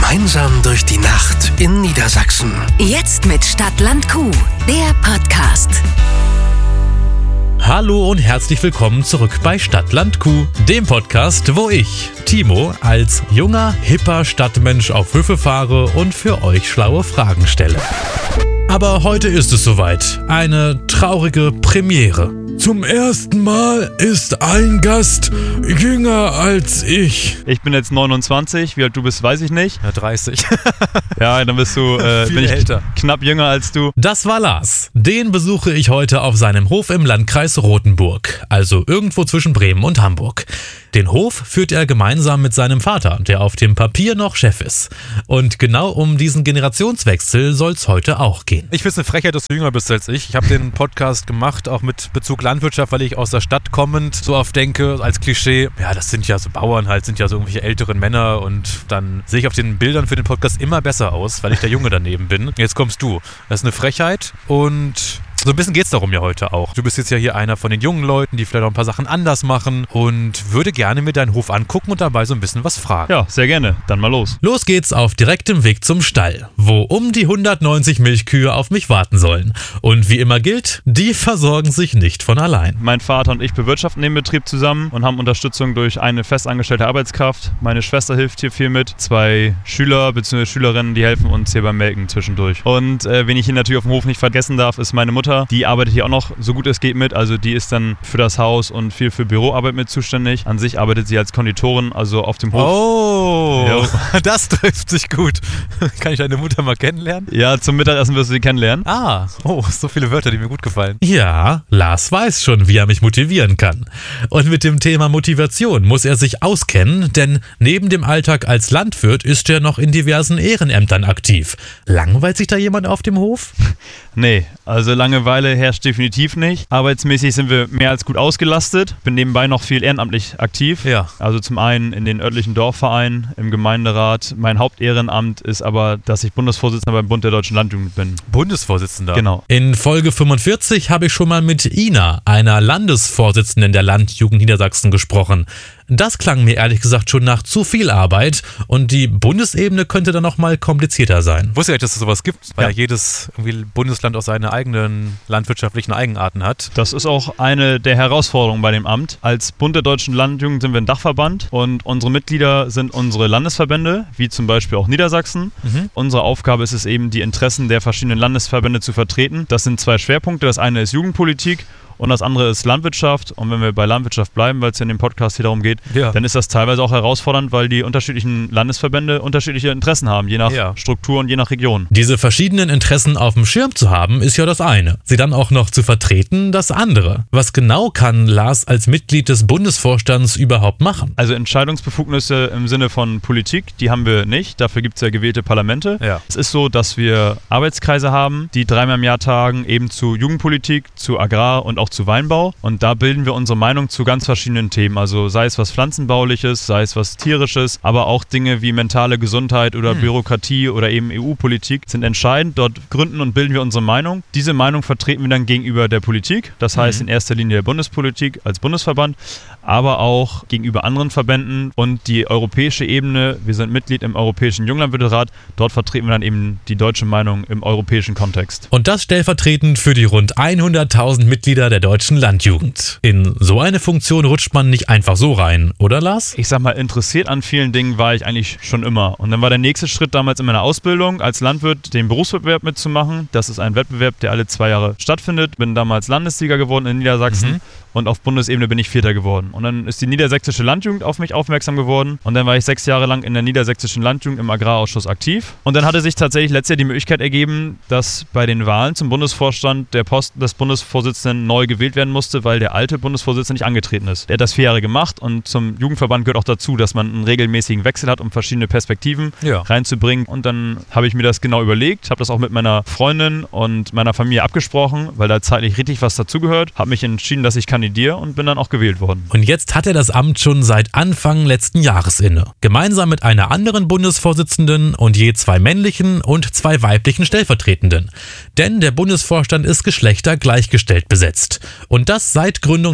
Gemeinsam durch die Nacht in Niedersachsen. Jetzt mit Stadt-Land Kuh, der Podcast. Hallo und herzlich willkommen zurück bei Stadt-Land Kuh, dem Podcast, wo ich, Timo, als junger, hipper Stadtmensch auf Höfe fahre und für euch schlaue Fragen stelle. Aber heute ist es soweit, eine traurige Premiere. Zum ersten Mal ist ein Gast jünger als ich. Ich bin jetzt 29, wie alt du bist, weiß ich nicht. Ja, 30. Ja, dann bist du Viel älter. Knapp jünger als du. Das war Lars. Den besuche ich heute auf seinem Hof im Landkreis Rothenburg, also irgendwo zwischen Bremen und Hamburg. Den Hof führt er gemeinsam mit seinem Vater, der auf dem Papier noch Chef ist. Und genau um diesen Generationswechsel soll es heute auch gehen. Ich finde es eine Frechheit, dass du jünger bist als ich. Ich habe den Podcast gemacht, auch mit Bezug Landwirtschaft, weil ich aus der Stadt kommend so oft denke, als Klischee, ja, das sind ja so Bauern halt, sind ja so irgendwelche älteren Männer und dann sehe ich auf den Bildern für den Podcast immer besser aus, weil ich der Junge daneben bin. Jetzt kommst du. Das ist eine Frechheit und so ein bisschen geht es darum ja heute auch. Du bist jetzt ja hier einer von den jungen Leuten, die vielleicht auch ein paar Sachen anders machen und würde gerne mir deinen Hof angucken und dabei so ein bisschen was fragen. Ja, sehr gerne. Dann mal los. Los geht's auf direktem Weg zum Stall, wo um die 190 Milchkühe auf mich warten sollen. Und wie immer gilt, die versorgen sich nicht von allein. Mein Vater und ich bewirtschaften den Betrieb zusammen und haben Unterstützung durch eine festangestellte Arbeitskraft. Meine Schwester hilft hier viel mit. 2 Schüler bzw. Schülerinnen, die helfen uns hier beim Melken zwischendurch. Und wen ich hier natürlich auf dem Hof nicht vergessen darf, ist meine Mutter. Die arbeitet hier auch noch so gut es geht mit. Also die ist dann für das Haus und viel für Büroarbeit mit zuständig. An sich arbeitet sie als Konditorin, also auf dem Hof. Oh, ja. Das trifft sich gut. Kann ich deine Mutter mal kennenlernen? Ja, zum Mittagessen wirst du sie kennenlernen. So viele Wörter, die mir gut gefallen. Ja, Lars weiß schon, wie er mich motivieren kann. Und mit dem Thema Motivation muss er sich auskennen, denn neben dem Alltag als Landwirt ist er noch in diversen Ehrenämtern aktiv. Langweilt sich da jemand auf dem Hof? Nee, also Langeweile herrscht definitiv nicht. Arbeitsmäßig sind wir mehr als gut ausgelastet. Bin nebenbei noch viel ehrenamtlich aktiv. Ja. Also zum einen in den örtlichen Dorfvereinen, im Gemeinderat. Mein Hauptehrenamt ist aber, dass ich Bundesvorsitzender beim Bund der Deutschen Landjugend bin. Bundesvorsitzender? Genau. In Folge 45 habe ich schon mal mit Ina, einer Landesvorsitzenden der Landjugend Niedersachsen, gesprochen. Das klang mir ehrlich gesagt schon nach zu viel Arbeit und die Bundesebene könnte dann noch mal komplizierter sein. Wusste ja, dass es sowas gibt, weil Ja. ja jedes Bundesland auch seine eigenen landwirtschaftlichen Eigenarten hat. Das ist auch eine der Herausforderungen bei dem Amt. Als Bund der Deutschen Landjugend sind wir ein Dachverband und unsere Mitglieder sind unsere Landesverbände, wie zum Beispiel auch Niedersachsen. Unsere Aufgabe ist es eben, die Interessen der verschiedenen Landesverbände zu vertreten. Das sind 2 Schwerpunkte. Das eine ist Jugendpolitik und das andere ist Landwirtschaft. Und wenn wir bei Landwirtschaft bleiben, weil es ja in dem Podcast hier darum geht, Ja. dann ist das teilweise auch herausfordernd, weil die unterschiedlichen Landesverbände unterschiedliche Interessen haben, je nach Struktur und je nach Region. Diese verschiedenen Interessen auf dem Schirm zu haben, ist ja das eine. Sie dann auch noch zu vertreten, das andere. Was genau kann Lars als Mitglied des Bundesvorstands überhaupt machen? Also Entscheidungsbefugnisse im Sinne von Politik, die haben wir nicht. Dafür gibt es ja gewählte Parlamente. Ja. Es ist so, dass wir Arbeitskreise haben, die 3-mal im Jahr tagen, eben zu Jugendpolitik, zu Agrar und auch zu Weinbau. Und da bilden wir unsere Meinung zu ganz verschiedenen Themen. Also sei es was Pflanzenbauliches, sei es was Tierisches, aber auch Dinge wie mentale Gesundheit oder Bürokratie oder eben EU-Politik sind entscheidend. Dort gründen und bilden wir unsere Meinung. Diese Meinung vertreten wir dann gegenüber der Politik. Das heißt in erster Linie der Bundespolitik als Bundesverband, aber auch gegenüber anderen Verbänden und die europäische Ebene. Wir sind Mitglied im Europäischen Junglandwirterat. Dort vertreten wir dann eben die deutsche Meinung im europäischen Kontext. Und das stellvertretend für die rund 100.000 Mitglieder der Deutschen Landjugend. In so eine Funktion rutscht man nicht einfach so rein, oder Lars? Ich sag mal, interessiert an vielen Dingen war ich eigentlich schon immer. Und dann war der nächste Schritt damals in meiner Ausbildung als Landwirt, den Berufswettbewerb mitzumachen. Das ist ein Wettbewerb, der alle 2 Jahre stattfindet. Bin damals Landessieger geworden in Niedersachsen. Und auf Bundesebene bin ich Vierter geworden. Und dann ist die Niedersächsische Landjugend auf mich aufmerksam geworden. Und dann war ich 6 Jahre lang in der Niedersächsischen Landjugend im Agrarausschuss aktiv. Und dann hatte sich tatsächlich letztes Jahr die Möglichkeit ergeben, dass bei den Wahlen zum Bundesvorstand der Posten des Bundesvorsitzenden neu gewählt werden musste, weil der alte Bundesvorsitzende nicht angetreten ist. Der hat das 4 Jahre gemacht und zum Jugendverband gehört auch dazu, dass man einen regelmäßigen Wechsel hat, um verschiedene Perspektiven reinzubringen. Und dann habe ich mir das genau überlegt, habe das auch mit meiner Freundin und meiner Familie abgesprochen, weil da zeitlich richtig was dazugehört. Habe mich entschieden, dass ich kandidiere kandidiere und bin dann auch gewählt worden. Und jetzt hat er das Amt schon seit Anfang letzten Jahres inne. Gemeinsam mit einer anderen Bundesvorsitzenden und je 2 männlichen und 2 weiblichen Stellvertretenden. Denn der Bundesvorstand ist geschlechtergleichgestellt besetzt. Und das seit Gründung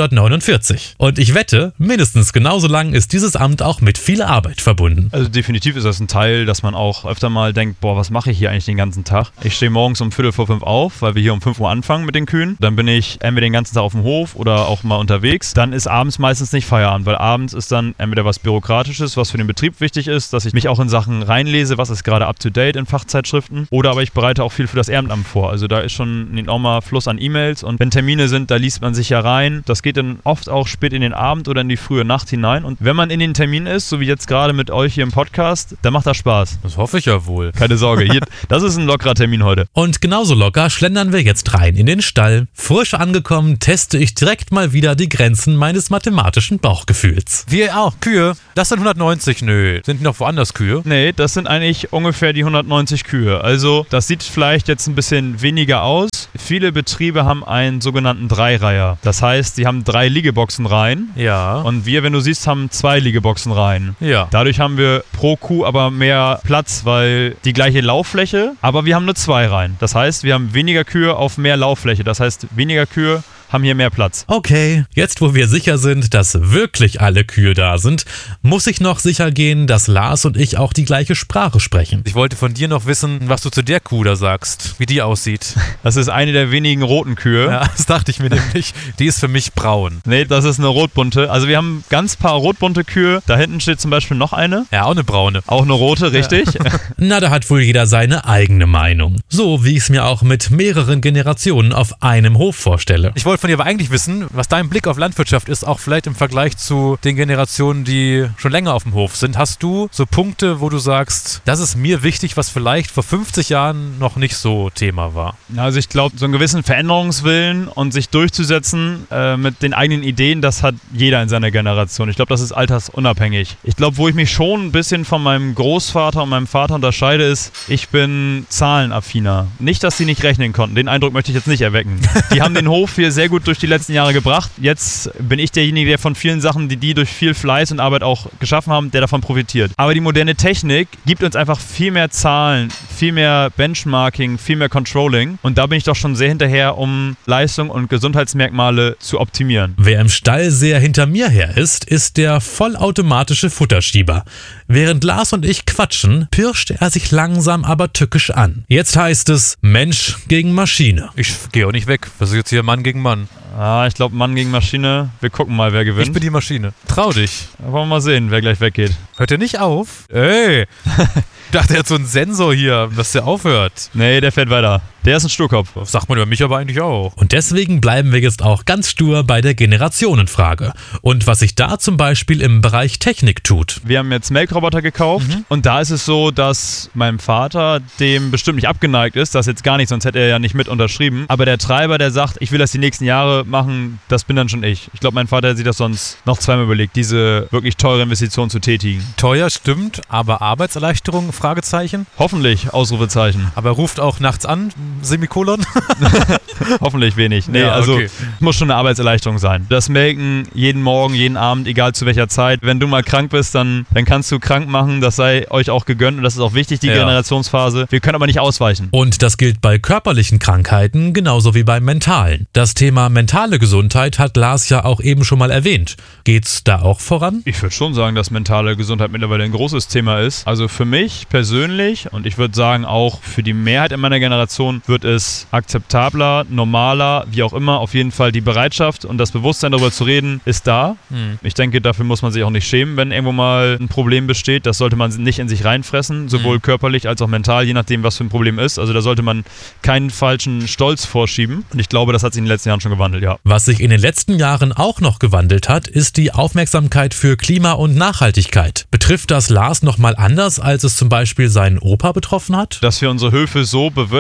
1949. Und ich wette, mindestens genauso lang ist dieses Amt auch mit viel Arbeit verbunden. Also definitiv ist das ein Teil, dass man auch öfter mal denkt, boah, was mache ich hier eigentlich den ganzen Tag? Ich stehe morgens um 4:45 auf, weil wir hier um 5 Uhr anfangen mit den Kühen. Dann bin ich entweder den ganzen Tag auf dem Hof oder auch mal unterwegs. Dann ist abends meistens nicht Feierabend, weil abends ist dann entweder was Bürokratisches, was für den Betrieb wichtig ist, dass ich mich auch in Sachen reinlese, was ist gerade up-to-date in Fachzeitschriften. Oder aber ich bereite auch viel für das Ehrenamt vor. Also da ist schon ein enormer Fluss an E-Mails und wenn Termine sind, da liest man sich ja rein. Das geht dann oft auch spät in den Abend oder in die frühe Nacht hinein. Und wenn man in den Termin ist, so wie jetzt gerade mit euch hier im Podcast, dann macht das Spaß. Das hoffe ich ja wohl. Keine Sorge, hier, das ist ein lockerer Termin heute. Und genauso locker schlendern wir jetzt rein in den Stall. Frisch angekommen teste ich direkt mal wieder die Grenzen meines mathematischen Bauchgefühls. Wir auch. Kühe. Das sind 190. Nö. Sind noch woanders Kühe? Nee, das sind eigentlich ungefähr die 190 Kühe. Also das sieht vielleicht jetzt ein bisschen weniger aus. Viele Betriebe haben einen sogenannten Dreireiher. Das heißt, sie haben 3 Liegeboxenreihen. Ja. Und wir, wenn du siehst, haben 2 Liegeboxenreihen. Ja. Dadurch haben wir pro Kuh aber mehr Platz, weil die gleiche Lauffläche, aber wir haben nur 2 Reihen. Das heißt, wir haben weniger Kühe auf mehr Lauffläche. Das heißt, weniger Kühe haben hier mehr Platz. Okay, jetzt wo wir sicher sind, dass wirklich alle Kühe da sind, muss ich noch sicher gehen, dass Lars und ich auch die gleiche Sprache sprechen. Ich wollte von dir noch wissen, was du zu der Kuh da sagst, wie die aussieht. Das ist eine der wenigen roten Kühe. Ja, das dachte ich mir nämlich. Die ist für mich braun. Nee, das ist eine rotbunte. Also wir haben ganz paar rotbunte Kühe. Da hinten steht zum Beispiel noch eine. Ja, auch eine braune. Auch eine rote, richtig. Ja. Na, da hat wohl jeder seine eigene Meinung. So wie ich es mir auch mit mehreren Generationen auf einem Hof vorstelle. Ich wollte von dir aber eigentlich wissen, was dein Blick auf Landwirtschaft ist, auch vielleicht im Vergleich zu den Generationen, die schon länger auf dem Hof sind. Hast du so Punkte, wo du sagst, das ist mir wichtig, was vielleicht vor 50 Jahren noch nicht so Thema war? Also ich glaube, so einen gewissen Veränderungswillen und sich durchzusetzen mit den eigenen Ideen, das hat jeder in seiner Generation. Ich glaube, das ist altersunabhängig. Ich glaube, wo ich mich schon ein bisschen von meinem Großvater und meinem Vater unterscheide, ist, ich bin zahlenaffiner. Nicht, dass sie nicht rechnen konnten. Den Eindruck möchte ich jetzt nicht erwecken. Die haben den Hof hier sehr gut durch die letzten Jahre gebracht. Jetzt bin ich derjenige, der von vielen Sachen, die durch viel Fleiß und Arbeit auch geschaffen haben, der davon profitiert. Aber die moderne Technik gibt uns einfach viel mehr Zahlen, viel mehr Benchmarking, viel mehr Controlling. Und da bin ich doch schon sehr hinterher, um Leistung und Gesundheitsmerkmale zu optimieren. Wer im Stall sehr hinter mir her ist der vollautomatische Futterschieber. Während Lars und ich quatschen, pirscht er sich langsam aber tückisch an. Jetzt heißt es Mensch gegen Maschine. Ich gehe auch nicht weg. Was ist jetzt hier Mann gegen Mann? Ah, ich glaube Mann gegen Maschine. Wir gucken mal, wer gewinnt. Ich bin die Maschine. Trau dich. Wollen wir mal sehen, wer gleich weggeht. Hört er nicht auf? Ey! Ich dachte, er hat so einen Sensor hier, dass der aufhört. Nee, der fährt weiter. Der ist ein Sturkopf. Das sagt man über mich aber eigentlich auch. Und deswegen bleiben wir jetzt auch ganz stur bei der Generationenfrage. Und was sich da zum Beispiel im Bereich Technik tut. Wir haben jetzt Melkroboter gekauft und da ist es so, dass mein Vater dem bestimmt nicht abgeneigt ist, das jetzt gar nicht, sonst hätte er ja nicht mit unterschrieben. Aber der Treiber, der sagt, ich will das die nächsten Jahre machen, das bin dann schon ich. Ich glaube, mein Vater hat sich das sonst noch zweimal überlegt, diese wirklich teure Investition zu tätigen. Teuer stimmt, aber Arbeitserleichterung, Fragezeichen. Hoffentlich, Ausrufezeichen. Aber er ruft auch nachts an, Semikolon. Hoffentlich wenig. Nee, ja, also okay. Muss schon eine Arbeitserleichterung sein. Das Melken jeden Morgen, jeden Abend, egal zu welcher Zeit. Wenn du mal krank bist, dann kannst du krank machen. Das sei euch auch gegönnt und das ist auch wichtig, die Generationsphase. Wir können aber nicht ausweichen. Und das gilt bei körperlichen Krankheiten genauso wie bei mentalen. Das Thema mentale Gesundheit hat Lars ja auch eben schon mal erwähnt. Geht's da auch voran? Ich würde schon sagen, dass mentale Gesundheit mittlerweile ein großes Thema ist. Also für mich persönlich und ich würde sagen auch für die Mehrheit in meiner Generation wird es akzeptabler, normaler, wie auch immer. Auf jeden Fall die Bereitschaft und das Bewusstsein darüber zu reden ist da. Ich denke, dafür muss man sich auch nicht schämen, wenn irgendwo mal ein Problem besteht. Das sollte man nicht in sich reinfressen, sowohl körperlich als auch mental, je nachdem, was für ein Problem ist. Also da sollte man keinen falschen Stolz vorschieben. Und ich glaube, das hat sich in den letzten Jahren schon gewandelt, ja. Was sich in den letzten Jahren auch noch gewandelt hat, ist die Aufmerksamkeit für Klima und Nachhaltigkeit. Betrifft das Lars nochmal anders, als es zum Beispiel seinen Opa betroffen hat? Dass wir unsere Höfe so bewirtschaften,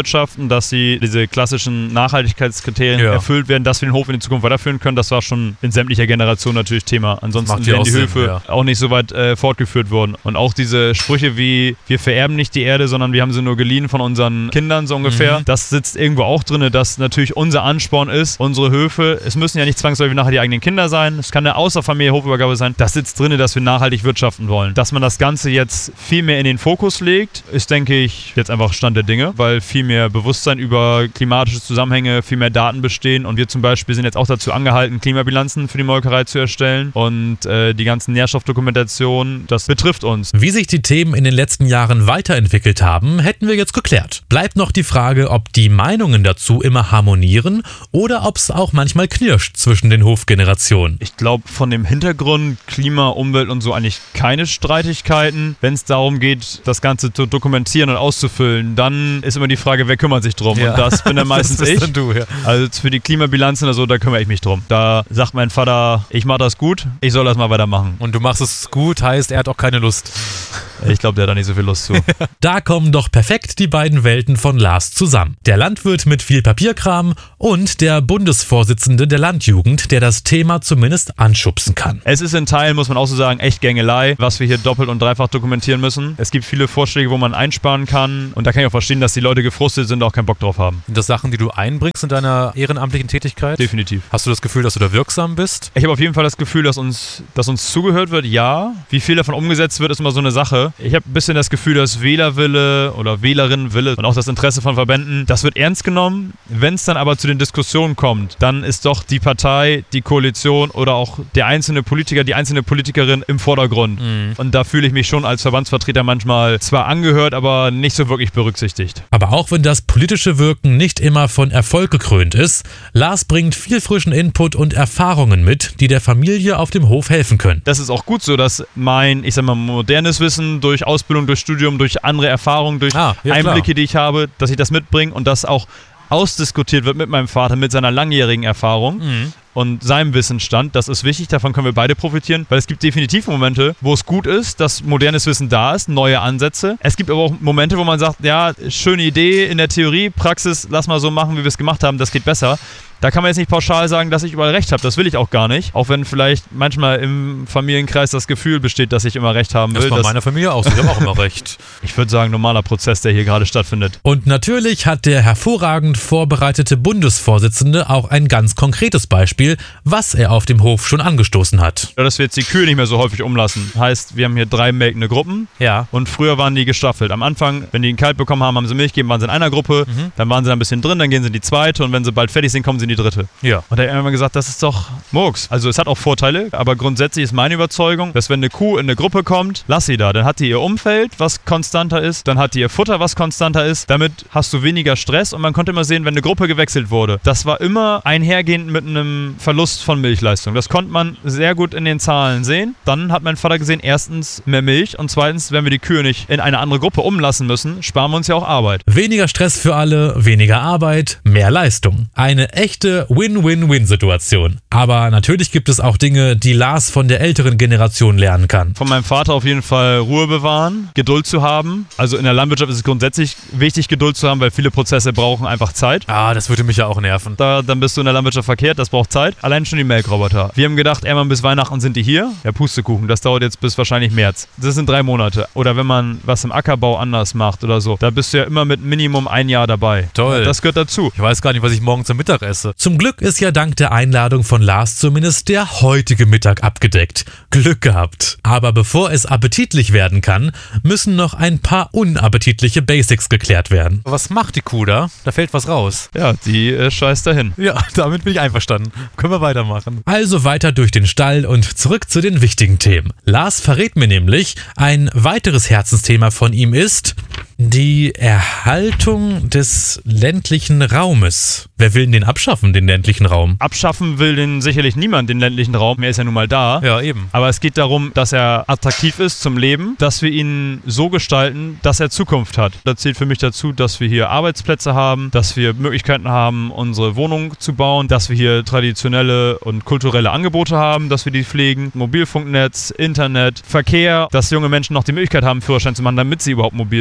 dass sie diese klassischen Nachhaltigkeitskriterien erfüllt werden, dass wir den Hof in die Zukunft weiterführen können. Das war schon in sämtlicher Generation natürlich Thema. Ansonsten wären die Höfe auch nicht so weit fortgeführt worden. Und auch diese Sprüche wie, wir vererben nicht die Erde, sondern wir haben sie nur geliehen von unseren Kindern so ungefähr. Das sitzt irgendwo auch drin, dass natürlich unser Ansporn ist, unsere Höfe, es müssen ja nicht zwangsläufig nachher die eigenen Kinder sein, es kann eine außerfamilie Hofübergabe sein, das sitzt drin, dass wir nachhaltig wirtschaften wollen. Dass man das Ganze jetzt viel mehr in den Fokus legt, ist, denke ich, jetzt einfach Stand der Dinge, weil viel mehr Bewusstsein über klimatische Zusammenhänge, viel mehr Daten bestehen und wir zum Beispiel sind jetzt auch dazu angehalten, Klimabilanzen für die Molkerei zu erstellen und die ganzen Nährstoffdokumentationen, das betrifft uns. Wie sich die Themen in den letzten Jahren weiterentwickelt haben, hätten wir jetzt geklärt. Bleibt noch die Frage, ob die Meinungen dazu immer harmonieren oder ob es auch manchmal knirscht zwischen den Hofgenerationen. Ich glaube, von dem Hintergrund Klima, Umwelt und so eigentlich keine Streitigkeiten. Wenn es darum geht, das Ganze zu dokumentieren und auszufüllen, dann ist immer die Frage, wer kümmert sich drum? Ja. Und das bin dann meistens ich. Du, ja. Also für die Klimabilanzen oder so, da kümmere ich mich drum. Da sagt mein Vater, ich mache das gut, ich soll das mal weitermachen. Und du machst es gut, heißt, er hat auch keine Lust. Ich glaube, der hat da nicht so viel Lust zu. Da kommen doch perfekt die beiden Welten von Lars zusammen. Der Landwirt mit viel Papierkram und der Bundesvorsitzende der Landjugend, der das Thema zumindest anschubsen kann. Es ist in Teilen, muss man auch so sagen, echt Gängelei, was wir hier doppelt und dreifach dokumentieren müssen. Es gibt viele Vorschläge, wo man einsparen kann und da kann ich auch verstehen, dass die Leute gefrustet sind und auch keinen Bock drauf haben. Sind das Sachen, die du einbringst in deiner ehrenamtlichen Tätigkeit? Definitiv. Hast du das Gefühl, dass du da wirksam bist? Ich habe auf jeden Fall das Gefühl, dass uns zugehört wird, ja. Wie viel davon umgesetzt wird, ist immer so eine Sache. Ich habe ein bisschen das Gefühl, dass Wählerwille oder Wählerinnenwille und auch das Interesse von Verbänden, das wird ernst genommen. Wenn es dann aber zu den Diskussionen kommt, dann ist doch die Partei, die Koalition oder auch der einzelne Politiker, die einzelne Politikerin im Vordergrund. Und da fühle ich mich schon als Verbandsvertreter manchmal zwar angehört, aber nicht so wirklich berücksichtigt. Aber auch wenn das politische Wirken nicht immer von Erfolg gekrönt ist, Lars bringt viel frischen Input und Erfahrungen mit, die der Familie auf dem Hof helfen können. Das ist auch gut so, dass mein, ich sag mal, modernes Wissen durch Ausbildung, durch Studium, durch andere Erfahrungen, durch Einblicke, die ich habe, dass ich das mitbringe und das auch ausdiskutiert wird mit meinem Vater, mit seiner langjährigen Erfahrung und seinem Wissensstand. Das ist wichtig, davon können wir beide profitieren, weil es gibt definitiv Momente, wo es gut ist, dass modernes Wissen da ist, neue Ansätze. Es gibt aber auch Momente, wo man sagt, ja, schöne Idee in der Theorie, Praxis, lass mal so machen, wie wir es gemacht haben, das geht besser. Da kann man jetzt nicht pauschal sagen, dass ich überall recht habe. Das will ich auch gar nicht. Auch wenn vielleicht manchmal im Familienkreis das Gefühl besteht, dass ich immer recht haben will. Das war meiner Familie auch so. Ich habe auch immer recht. Ich würde sagen, normaler Prozess, der hier gerade stattfindet. Und natürlich hat der hervorragend vorbereitete Bundesvorsitzende auch ein ganz konkretes Beispiel, was er auf dem Hof schon angestoßen hat. Dass wir jetzt die Kühe nicht mehr so häufig umlassen. Heißt, wir haben hier 3 melkende Gruppen. Ja. Und früher waren die gestaffelt. Am Anfang, wenn die einen Kalb bekommen haben, haben sie Milch gegeben, waren sie in einer Gruppe. Dann waren sie da ein bisschen drin, dann gehen sie in die zweite. Und wenn sie bald fertig sind, kommen sie in die dritte. Ja. Und da hat er immer gesagt, das ist doch Murks. Also es hat auch Vorteile, aber grundsätzlich ist meine Überzeugung, dass wenn eine Kuh in eine Gruppe kommt, lass sie da. Dann hat die ihr Umfeld, was konstanter ist. Dann hat die ihr Futter, was konstanter ist. Damit hast du weniger Stress und man konnte immer sehen, wenn eine Gruppe gewechselt wurde. Das war immer einhergehend mit einem Verlust von Milchleistung. Das konnte man sehr gut in den Zahlen sehen. Dann hat mein Vater gesehen, erstens mehr Milch und zweitens, wenn wir die Kühe nicht in eine andere Gruppe umlassen müssen, sparen wir uns ja auch Arbeit. Weniger Stress für alle, weniger Arbeit, mehr Leistung. Eine echte Win-Win-Win-Situation. Aber natürlich gibt es auch Dinge, die Lars von der älteren Generation lernen kann. Von meinem Vater auf jeden Fall Ruhe bewahren, Geduld zu haben. Also in der Landwirtschaft ist es grundsätzlich wichtig, Geduld zu haben, weil viele Prozesse brauchen einfach Zeit. Das würde mich ja auch nerven. Dann bist du in der Landwirtschaft verkehrt, das braucht Zeit. Allein schon die Melkroboter. Wir haben gedacht, irgendwann bis Weihnachten sind die hier. Ja, Pustekuchen, das dauert jetzt bis wahrscheinlich März. Das sind 3 Monate. Oder wenn man was im Ackerbau anders macht oder so, da bist du ja immer mit Minimum 1 Jahr dabei. Toll. Das gehört dazu. Ich weiß gar nicht, was ich morgen zum Mittag esse. Zum Glück ist ja dank der Einladung von Lars zumindest der heutige Mittag abgedeckt. Glück gehabt. Aber bevor es appetitlich werden kann, müssen noch ein paar unappetitliche Basics geklärt werden. Was macht die Kuh da? Da fällt was raus. Ja, die scheißt dahin. Ja, damit bin ich einverstanden. Können wir weitermachen. Also weiter durch den Stall und zurück zu den wichtigen Themen. Lars verrät mir nämlich, ein weiteres Herzensthema von ihm ist die Erhaltung des ländlichen Raumes. Wer will denn den abschaffen, den ländlichen Raum? Abschaffen will den sicherlich niemand, den ländlichen Raum. Er ist ja nun mal da. Ja, eben. Aber es geht darum, dass er attraktiv ist zum Leben, dass wir ihn so gestalten, dass er Zukunft hat. Da zählt für mich dazu, dass wir hier Arbeitsplätze haben, dass wir Möglichkeiten haben, unsere Wohnung zu bauen, dass wir hier traditionelle und kulturelle Angebote haben, dass wir die pflegen, Mobilfunknetz, Internet, Verkehr, dass junge Menschen noch die Möglichkeit haben, Führerschein zu machen, damit sie überhaupt mobil sind. Die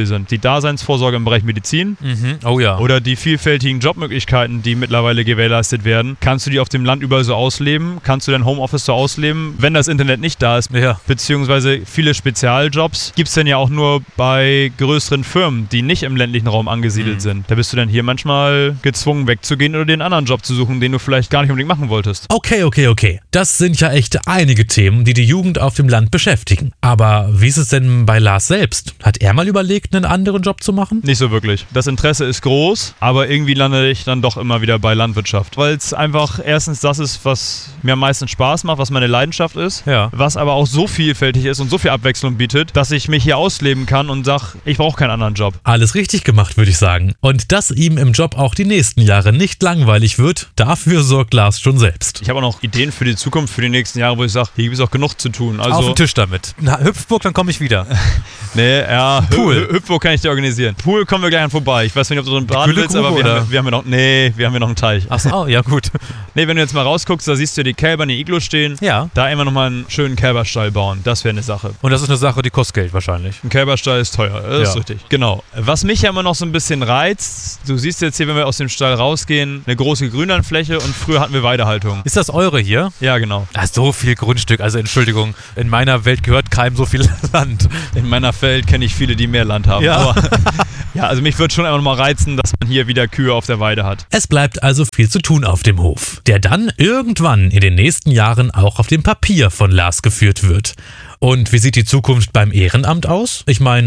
Daseinsvorsorge im Bereich Medizin. Oh ja. Oder die vielfältigen Jobmöglichkeiten, die mittlerweile gewährleistet werden. Kannst du die auf dem Land überall so ausleben? Kannst du dein Homeoffice so ausleben, wenn das Internet nicht da ist? Ja. Beziehungsweise viele Spezialjobs gibt es dann ja auch nur bei größeren Firmen, die nicht im ländlichen Raum angesiedelt sind. Da bist du dann hier manchmal gezwungen wegzugehen oder den anderen Job zu suchen, den du vielleicht gar nicht unbedingt machen wolltest. Okay. Das sind ja echt einige Themen, die die Jugend auf dem Land beschäftigen. Aber wie ist es denn bei Lars selbst? Hat er mal überlegt, einen anderen Job zu machen? Nicht so wirklich. Das Interesse ist groß, aber irgendwie lande ich dann doch immer wieder bei Landwirtschaft. Weil es einfach erstens das ist, was mir am meisten Spaß macht, was meine Leidenschaft ist, was aber auch so vielfältig ist und so viel Abwechslung bietet, dass ich mich hier ausleben kann und sage, ich brauche keinen anderen Job. Alles richtig gemacht, würde ich sagen. Und dass ihm im Job auch die nächsten Jahre nicht langweilig wird, dafür sorgt Lars schon selbst. Ich habe auch noch Ideen für die Zukunft, für die nächsten Jahre, wo ich sage, hier gibt es auch genug zu tun. Also auf den Tisch damit. Na, Hüpfburg, dann komme ich wieder. Nee, ja, Pool. Hüpfburg kann ich dir organisieren. Pool kommen wir gleich an vorbei. Ich weiß nicht, ob du so einen Bad willst, aber wir haben ja noch einen Teich. Ach so, ja gut. Nee, wenn du jetzt mal rausguckst, da siehst du die Kälber in den Iglo stehen. Ja. Da immer nochmal einen schönen Kälberstall bauen. Das wäre eine Sache. Und das ist eine Sache, die kostet Geld wahrscheinlich. Ein Kälberstall ist teuer, das ist richtig. Genau. Was mich ja immer noch so ein bisschen reizt, du siehst jetzt hier, wenn wir aus dem Stall rausgehen, eine große Grünlandfläche und früher hatten wir Weidehaltung. Ist das eure hier? Ja, genau. Ah, so viel Grundstück, also Entschuldigung, in meiner Welt gehört keinem so viel Land. In meiner Welt kenne ich viele, die mehr Land haben. Ja. Aber, ja, also mich würde schon einfach mal reizen, dass man hier wieder Kühe auf der Weide hat. Es bleibt also viel zu tun auf dem Hof, der dann irgendwann in den nächsten Jahren auch auf dem Papier von Lars geführt wird. Und wie sieht die Zukunft beim Ehrenamt aus? Ich meine,